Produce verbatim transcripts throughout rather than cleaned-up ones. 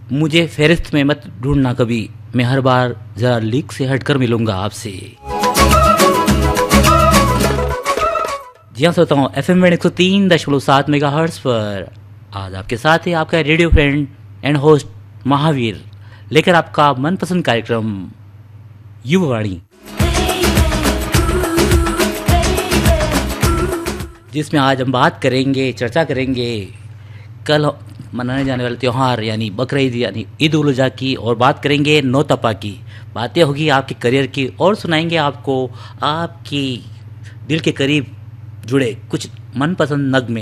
मुझे फहरिस्त में मत ढूंढना कभी, मैं हर बार जरा लीक से हटकर मिलूंगा आपसे। जी हाँ श्रोताओं, एफ एम एक सौ तीन दशमलव सात मेगा हर्ट्ज पर आज आपके साथ है आपका radio friend and host Mahavir, लेकर आपका मनपसंद कार्यक्रम युववाणी, जिसमें आज हम बात करेंगे, चर्चा करेंगे कल मनाने जाने वाले त्यौहार यानी बकरीद यानी ईद उल अज़हा की, और बात करेंगे नौतपा की। बातें होगी आपके करियर की और सुनाएंगे आपको आपकी दिल के करीब जुड़े कुछ मनपसंद नगमे।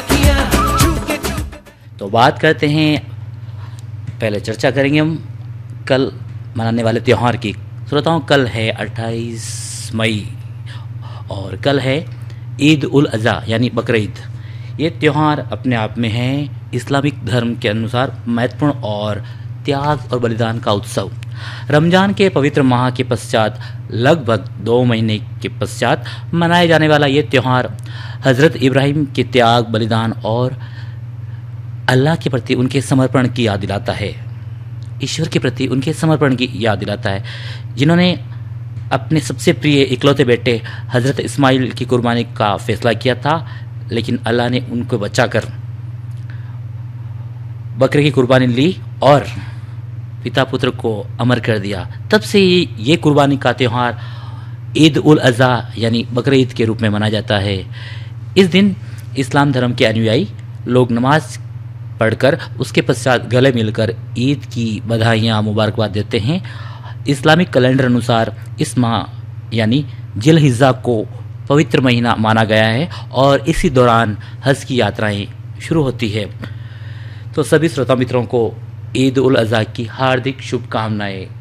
तो बात करते हैं, पहले चर्चा करेंगे हम कल मनाने वाले त्यौहार की। श्रोताओं, कल है अट्ठाईस मई और कल है ईद उल अज़हा यानी बकरीद। ये त्यौहार अपने आप में है इस्लामिक धर्म के अनुसार महत्वपूर्ण और त्याग और बलिदान का उत्सव। रमजान के पवित्र माह के पश्चात लगभग दो महीने के पश्चात मनाया जाने वाला ये त्यौहार हज़रत इब्राहिम के त्याग, बलिदान और अल्लाह के प्रति उनके समर्पण की याद दिलाता है। ईश्वर के प्रति उनके समर्पण की याद दिलाता है, जिन्होंने अपने सबसे प्रिय इकलौते बेटे हज़रत इस्माइल की कुर्बानी का फैसला किया था, लेकिन अल्लाह ने उनको बचाकर बकरे की कुर्बानी ली और पिता पुत्र को अमर कर दिया। तब से ये कुर्बानी का त्यौहार ईद उल अज़हा यानी बकरीद के रूप में मनाया जाता है। इस दिन इस्लाम धर्म के अनुयायी लोग नमाज पढ़कर उसके पश्चात गले मिलकर ईद की बधाइयाँ मुबारकबाद देते हैं। इस्लामिक कैलेंडर अनुसार इस माह यानी जिलहिज्जा को पवित्र महीना माना गया है और इसी दौरान हज की यात्राएं शुरू होती है। तो सभी श्रोता मित्रों को ईद उल अज़हा की हार्दिक शुभकामनाएं।